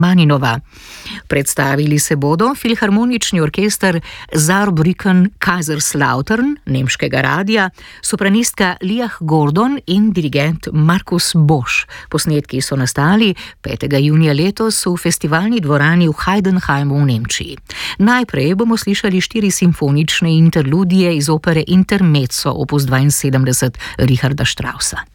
Maninova. Predstavili se bodo Filharmonični orkester Saarbrücken Kaiserslautern nemškega radia, sopranistka Liah Gordon in dirigent Markus Bosch. Posnetki so nastali 5. junija letos v festivalni dvorani v Heidenheimu v Nemčiji. Najprej bomo slišali 4 simfonične interludije iz opere Intermezzo opus 72 Richarda Straussa.